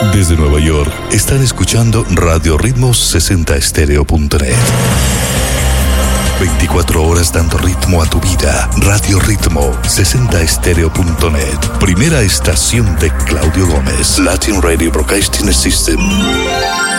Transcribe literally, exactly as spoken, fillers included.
Desde Nueva York, están escuchando Radio Ritmo sesenta Estéreo punto net. veinticuatro horas dando ritmo a tu vida. Radio Ritmo sesenta Estéreo punto net. Primera estación de Claudio Gómez. Latin Radio Broadcasting System.